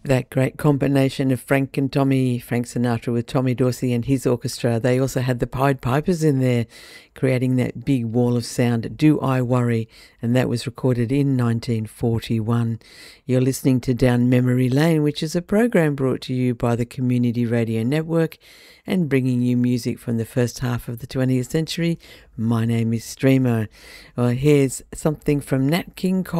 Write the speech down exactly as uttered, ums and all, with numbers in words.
That great combination of Frank and Tommy, Frank Sinatra with Tommy Dorsey and his orchestra. They also had the Pied Pipers in there, creating that big wall of sound, Do I Worry? And that was recorded in nineteen forty-one. You're listening to Down Memory Lane, which is a program brought to you by the Community Radio Network and bringing you music from the first half of the twentieth century. My name is Streamer. Well, here's something from Nat King Cole.